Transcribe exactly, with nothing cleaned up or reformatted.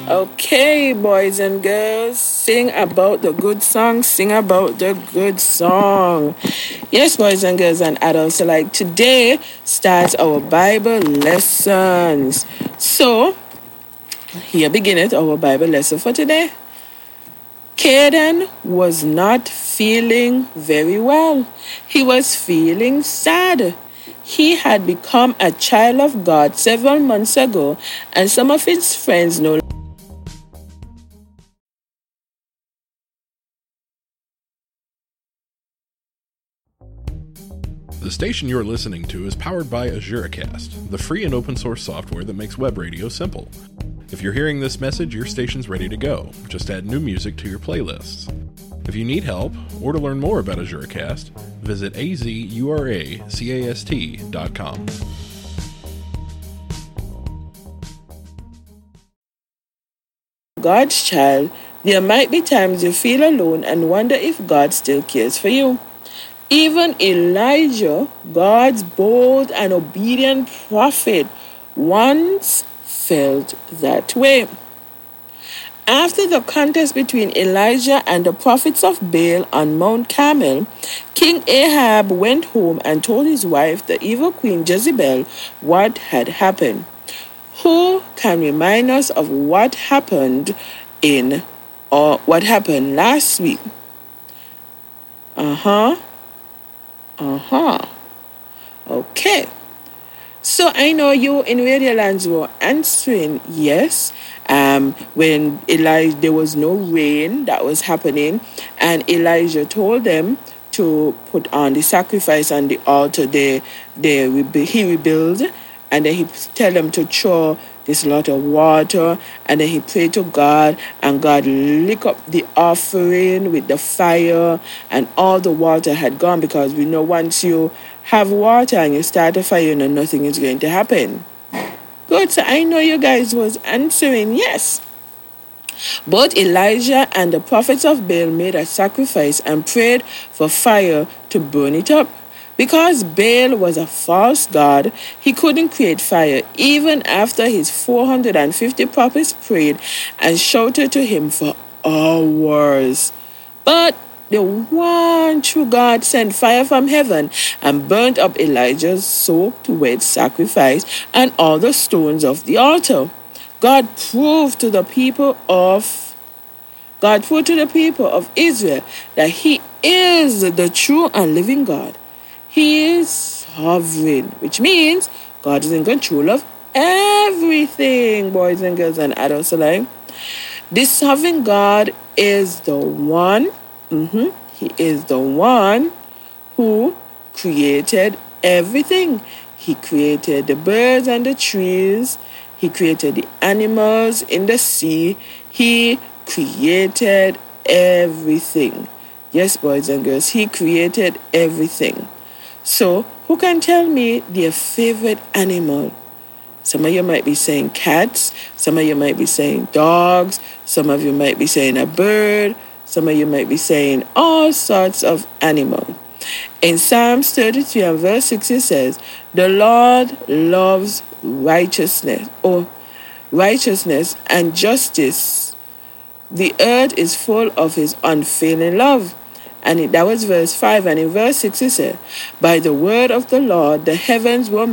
Okay, boys and girls, sing about the good song, sing about the good song. Yes, boys and girls and adults alike, today starts our Bible lessons. So, here beginneth our Bible lesson for today. Caden was not feeling very well. He was feeling sad. He had become a child of God several months ago, and some of his friends no The station you're listening to is powered by AzureCast, the free and open source software that makes web radio simple. If you're hearing this message, your station's ready to go. Just add new music to your playlists. If you need help, or to learn more about AzureCast, visit a z u r a c a s t dot com. God's child, there might be times you feel alone and wonder if God still cares for you. Even Elijah, God's bold and obedient prophet, once felt that way. After the contest between Elijah and the prophets of Baal on Mount Carmel, King Ahab went home and told his wife, the evil queen Jezebel, what had happened. Who can remind us of what happened in or what happened last week? Uh-huh. Uh-huh. Okay. So I know you in Radio Lands were answering yes. Um, when Elijah, there was no rain that was happening, and Elijah told them to put on the sacrifice on the altar. They, they rebu- he rebuilt, and then he tell them to throw this lot of water, and then he prayed to God, and God lick up the offering with the fire, and all the water had gone, because we know once you have water and you start a fire, you know nothing is going to happen. Good, so I know you guys was answering yes. Both Elijah and the prophets of Baal made a sacrifice and prayed for fire to burn it up. Because Baal was a false god, he couldn't create fire even after his four hundred fifty prophets prayed and shouted to him for hours. But the one true God sent fire from heaven and burnt up Elijah's soaked wet sacrifice and all the stones of the altar. God proved to the people of God proved to the people of Israel that he is the true and living God. He is sovereign, which means God is in control of everything, boys and girls and adults alike. This sovereign God is the one, mm-hmm, he is the one who created everything. He created the birds and the trees. He created the animals in the sea. He created everything. Yes, boys and girls, he created everything. So, who can tell me their favorite animal? Some of you might be saying cats, some of you might be saying dogs, some of you might be saying a bird, some of you might be saying all sorts of animals. In Psalms thirty-three and verse six it says, the Lord loves righteousness, or righteousness and justice. The earth is full of his unfailing love. And it, that was verse five. And in verse six it said, by the word of the Lord the heavens were